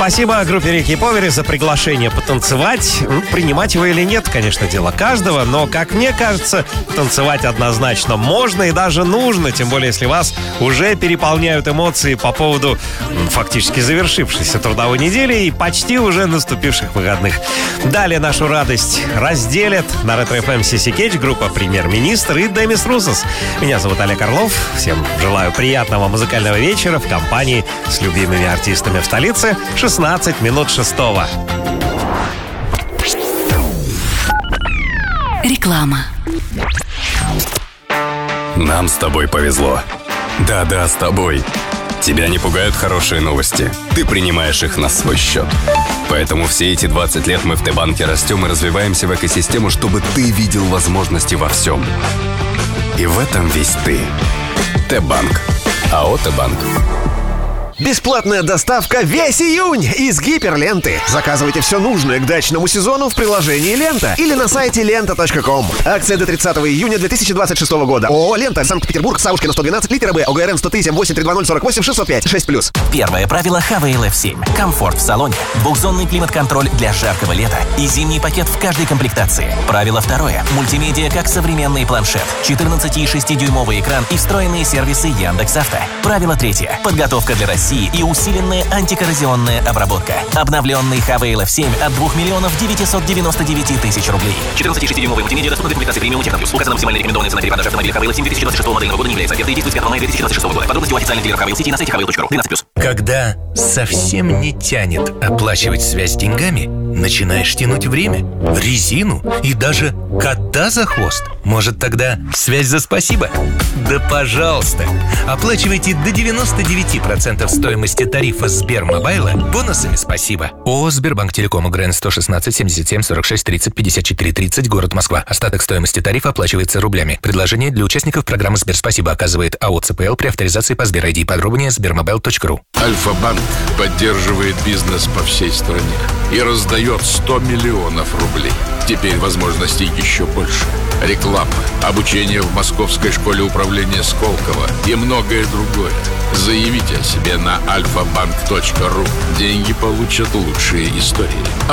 Спасибо группе Рики Повери за приглашение потанцевать. Принимать его или нет, конечно, дело каждого, но, как мне кажется, танцевать однозначно можно и даже нужно, тем более, если вас уже переполняют эмоции по поводу фактически завершившейся трудовой недели и почти уже наступивших выходных. Далее нашу радость разделят на Ретро-ФМ Сиси Кетч, группа «Премьер-министр» и Демис Русос. Меня зовут Олег Орлов. Всем желаю приятного музыкального вечера в компании с любимыми артистами в столице. 16 минут 6-го. Реклама. Нам с тобой повезло. Да-да, с тобой. Тебя не пугают хорошие новости. Ты принимаешь их на свой счет. Поэтому все эти 20 лет мы в Т-банке растем и развиваемся в экосистему, чтобы ты видел возможности во всем. И в этом весь ты. Т-банк. АО «Т-банк». Бесплатная доставка весь июнь из Гиперленты. Заказывайте все нужное к дачному сезону в приложении «Лента» или на сайте lenta.com. Акция до 30 июня 2026 года. ООО «Лента», Санкт-Петербург, Саушкина, 112, литера Б, ОГРН 103 8 320 48 605 6+. Первое правило ХВЛ F7. Комфорт в салоне, двухзонный климат-контроль для жаркого лета и зимний пакет в каждой комплектации. Правило второе. Мультимедиа как современный планшет, 14,6-дюймовый экран и встроенные сервисы Яндекс.Авто. Правило третье. Подготовка для России и усиленная антикоррозионная обработка. Обновленный ХВЛ F7 от 2 миллионов 999 тысяч рублей. 14,6-дюймовый мультимедиа доступна в комплектации премиум Техноплюс. Указана максимальная рекомендованная цена перепродажи автомобиля ХВЛ F7 2026 модельного года не является офертой и действует с 5 мая 2026 года. Подробности у официальных дилеров ХВЛ сети на сайте hvel.ru. 13+. Когда совсем не тянет оплачивать связь деньгами, начинаешь тянуть время, резину и даже кота за хвост. Может, тогда связь за спасибо? Да пожалуйста! Оплачивайте до 99% стоимости тарифа Сбермобайла бонусами спасибо. ООО «Сбербанк Телеком», УГРН 116 77 46 30 54 30, город Москва. Остаток стоимости тарифа оплачивается рублями. Предложение для участников программы «Сберспасибо» оказывает АО «ЦПЛ» при авторизации по Сбер-ID. Подробнее sbermobile.ru. Альфа-банк поддерживает бизнес по всей стране и раздает 100 миллионов рублей. Теперь возможностей еще больше. Реклама, обучение в Московской школе управления Сколково и многое другое. Заявите о себе на alfabank.ru. Деньги получат лучшие истории.